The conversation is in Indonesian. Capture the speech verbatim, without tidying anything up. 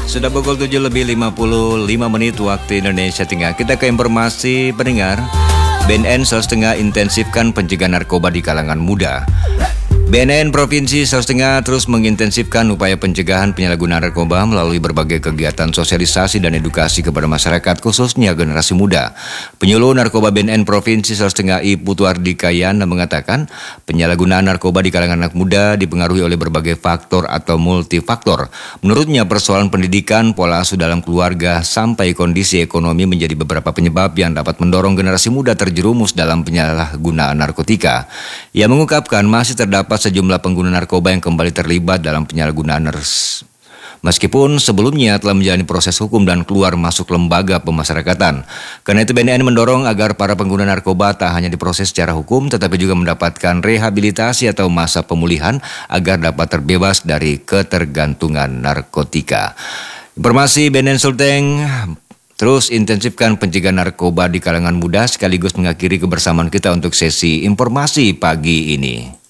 Sudah pukul tujuh lebih lima puluh lima menit waktu Indonesia Tengah. Kita ke informasi pendengar. B N N Sulawesi Tengah intensifkan pencegahan narkoba di kalangan muda. B N N Provinsi Sulawesi Tengah terus mengintensifkan upaya pencegahan penyalahgunaan narkoba melalui berbagai kegiatan sosialisasi dan edukasi kepada masyarakat, khususnya generasi muda. Penyuluh Narkoba B N N Provinsi Sulawesi Tengah I Putuardi Kayana mengatakan penyalahgunaan narkoba di kalangan anak muda dipengaruhi oleh berbagai faktor atau multifaktor. Menurutnya persoalan pendidikan, pola asuh dalam keluarga, sampai kondisi ekonomi menjadi beberapa penyebab yang dapat mendorong generasi muda terjerumus dalam penyalahgunaan narkotika. Ia mengungkapkan masih terdapat sejumlah pengguna narkoba yang kembali terlibat dalam penyalahgunaan narkoba. Meskipun sebelumnya telah menjalani proses hukum dan keluar masuk lembaga pemasyarakatan. Karena itu B N N mendorong agar para pengguna narkoba tak hanya diproses secara hukum tetapi juga mendapatkan rehabilitasi atau masa pemulihan agar dapat terbebas dari ketergantungan narkotika. Informasi B N N Sulteng terus intensifkan pencegahan narkoba di kalangan muda sekaligus mengakhiri kebersamaan kita untuk sesi informasi pagi ini.